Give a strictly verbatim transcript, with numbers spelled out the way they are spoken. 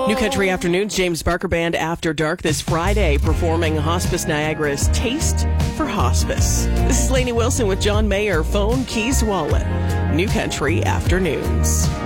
New Country Afternoons, James Barker Band After Dark this Friday, performing Hospice Niagara's Taste for Hospice. This is Lainey Wilson with John Mayer, Phone, Keys, Wallet. New Country Afternoons.